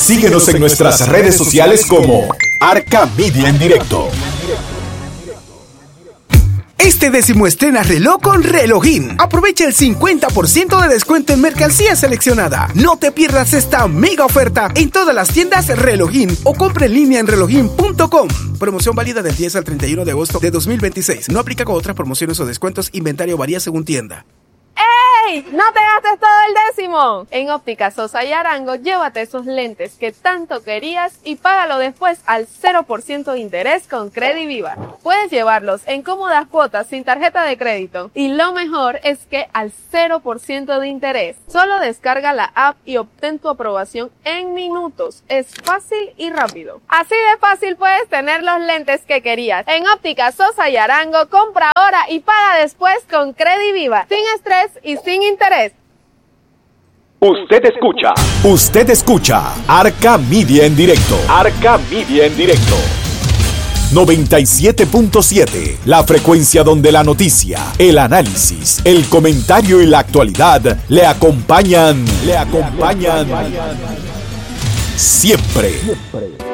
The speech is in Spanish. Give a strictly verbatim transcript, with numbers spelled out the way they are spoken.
Síguenos en nuestras redes sociales como Arca Media en Directo. Este décimo estrena reloj con Relojín. Aprovecha el cincuenta por ciento de descuento en mercancía seleccionada. No te pierdas esta mega oferta en todas las tiendas Relojín o compra en línea en relojín punto com. Promoción válida del diez al treinta y uno de agosto de dos mil veintiséis. No aplica con otras promociones o descuentos. Inventario varía según tienda. ¡Ey! ¡No te gastes todo el décimo! En Óptica Sosa y Arango, llévate esos lentes que tanto querías y págalo después al cero por ciento de interés con Crediviva. Puedes llevarlos en cómodas cuotas sin tarjeta de crédito. Y lo mejor es que al cero por ciento de interés. Solo descarga la app y obtén tu aprobación en minutos. Es fácil y rápido. Así de fácil puedes tener los lentes que querías. En Óptica Sosa y Arango, compra ahora y paga después con Crediviva. Sin estrés y sin interés. Usted escucha. Usted escucha Arca Media en Directo. Arca Media en Directo. noventa y siete punto siete. La frecuencia donde la noticia, el análisis, el comentario y la actualidad le acompañan. Le acompañan. Siempre.